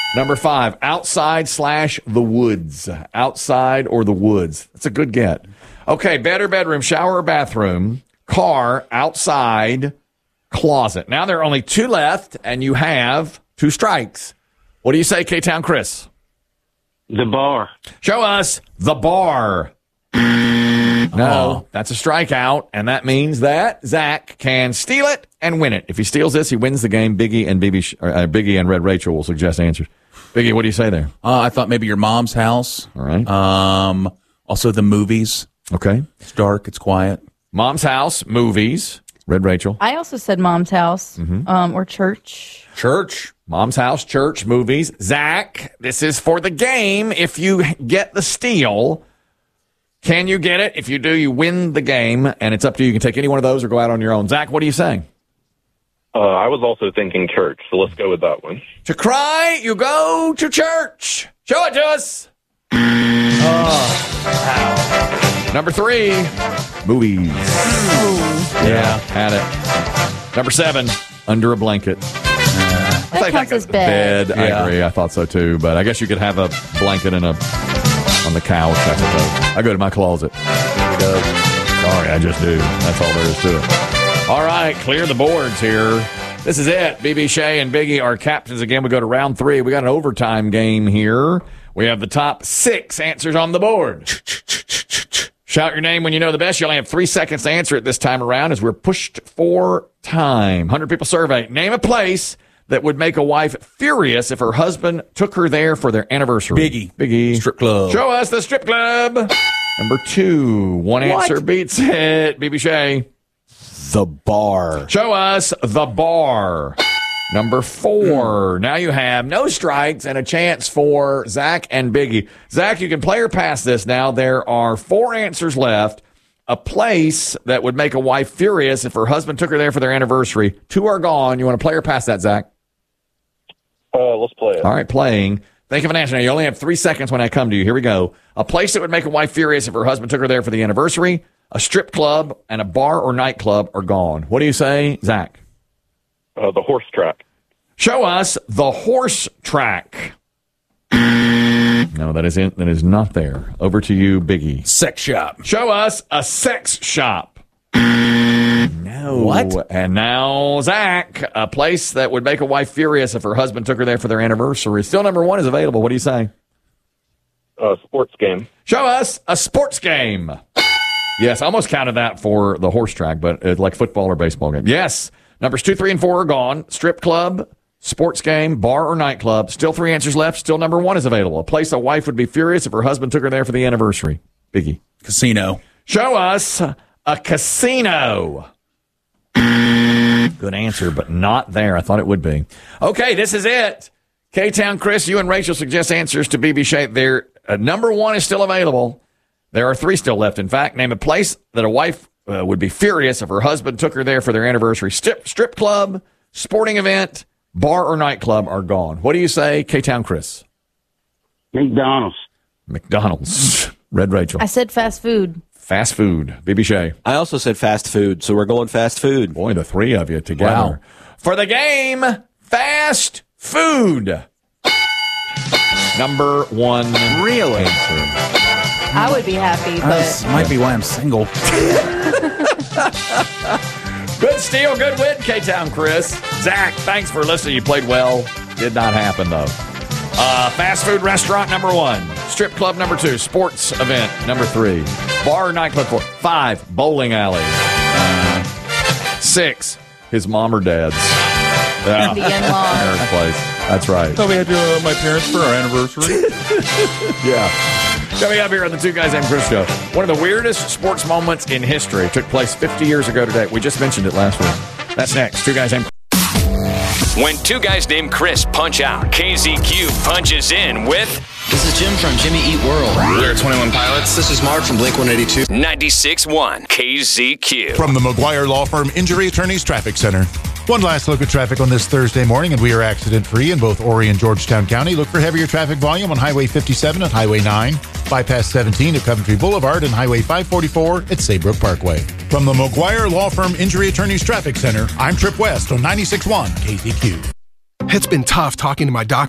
Number 5, outside/the woods. Outside or the woods. That's a good get. Okay, bed or bedroom, shower or bathroom, car, outside, closet. Now there are only 2 left, and you have 2 strikes. What do you say, K-Town Chris? The bar. Show us the bar. No, that's a strikeout, and that means that Zach can steal it and win it. If he steals this, he wins the game. Biggie and Red Rachel will suggest answers. Biggie, what do you say there? I thought maybe your mom's house. All right. Also the movies. Okay. It's dark. It's quiet. Mom's house, movies. Red Rachel. I also said mom's house or church. Church. Mom's house, church, movies. Zach, this is for the game. If you get the steal, can you get it? If you do, you win the game, and it's up to you. You can take any one of those or go out on your own. Zach, what are you saying? I was also thinking church, so let's go with that one. To cry, you go to church. Show it to us. Number 3, movies. Yeah, had it. Number 7, under a blanket. That counts as bed. I agree. I thought so too, but I guess you could have a blanket on the couch. I suppose. I go to my closet. Sorry, I just do. That's all there is to it. All right, clear the boards here. This is it. BB Shea and Biggie are captains again. We go to round 3. We got an overtime game here. We have the top 6 answers on the board. Shout your name when you know the best. You only have 3 seconds to answer it this time around as we're pushed for time. 100 people survey. Name a place that would make a wife furious if her husband took her there for their anniversary. Biggie. Strip club. Show us the strip club. Number 2. One answer beats it. BB Shea. The bar. Show us the bar. Number 4. Now you have no strikes and a chance for Zach and Biggie. Zach, you can play or pass this now. There are 4 answers left. A place that would make a wife furious if her husband took her there for their anniversary. 2 are gone. You want to play or pass that, Zach? Let's play it. All right, playing. Think of an answer. Now, you only have 3 seconds when I come to you. Here we go. A place that would make a wife furious if her husband took her there for the anniversary. A strip club and a bar or nightclub are gone. What do you say, Zach? The horse track. Show us the horse track. No, that is not there. Over to you, Biggie. Sex shop. Show us a sex shop. No. What? And now, Zach, a place that would make a wife furious if her husband took her there for their anniversary. Still number 1 is available. What do you say? Sports game. Show us a sports game. Yes, I almost counted that for the horse track, but it's like football or baseball game. Yes. Numbers 2, 3, and 4 are gone. Strip club, sports game, bar or nightclub. Still 3 answers left. Still number 1 is available. A place a wife would be furious if her husband took her there for the anniversary. Biggie. Casino. Show us a casino. Good answer, but not there. I thought it would be. Okay, this is it. K-Town Chris, you and Rachel suggest answers to BB Shea. Their number 1 is still available. There are 3 still left. In fact, name a place that a wife would be furious if her husband took her there for their anniversary. Strip club, sporting event, bar or nightclub are gone. What do you say, K-Town Chris? McDonald's. Red Rachel. I said fast food. Fast food. BB Shea. I also said fast food, so we're going fast food. Boy, the 3 of you together. Wow. For the game, fast food. Number 1. Really? Answer. I would be happy, This but might be why I'm single. Good steal, good win, K-Town Chris. Zach, thanks for listening. You played well. Did not happen, though. Fast food restaurant, number 1. Strip club, number 2. Sports event, number 3. Bar or nightclub, 4. 5. Bowling alley. 6. His mom or dad's. Yeah. the in-law. Parents' place. That's right. So we had to my parents for our anniversary. Yeah. Coming up here on the Two Guys Named Chris show, one of the weirdest sports moments in history took place 50 years ago today. We just mentioned it last week. That's next. Two Guys Named Chris. When 2 guys named Chris punch out, KZQ punches in with This is Jim from Jimmy Eat World. We're 21 Pilots. This is Mark from Blink-182. 96.1 KZQ. From the McGuire Law Firm Injury Attorneys Traffic Center. One last look at traffic on this Thursday morning, and we are accident-free in both Horry and Georgetown County. Look for heavier traffic volume on Highway 57 at Highway 9, Bypass 17 at Coventry Boulevard, and Highway 544 at Saybrook Parkway. From the McGuire Law Firm Injury Attorneys Traffic Center, I'm Trip West on 96.1 KZQ. It's been tough talking to my doctor